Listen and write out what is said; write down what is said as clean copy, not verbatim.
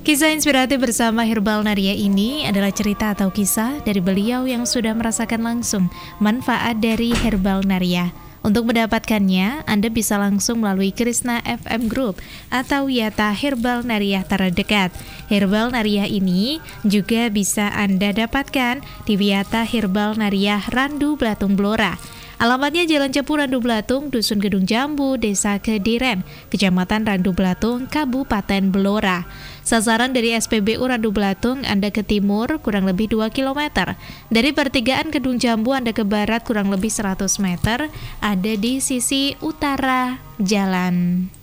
Kisah inspiratif bersama Herbal Naria ini adalah cerita atau kisah dari beliau yang sudah merasakan langsung manfaat dari Herbal Naria. Untuk mendapatkannya, Anda bisa langsung melalui Krishna FM Group atau Yata Herbal Naria terdekat. Herbal Naria ini juga bisa Anda dapatkan di Yata Herbal Naria Randu Blatung Blora. Alamatnya Jalan Cepu Randu Blatung, Dusun Gedung Jambu, Desa Kediren, Kecamatan Randu Blatung, Kabupaten Blora. Sasaran dari SPBU Randu Blatung, Anda ke timur kurang lebih 2 km. Dari pertigaan Gedung Jambu, Anda ke barat kurang lebih 100 meter, ada di sisi utara jalan.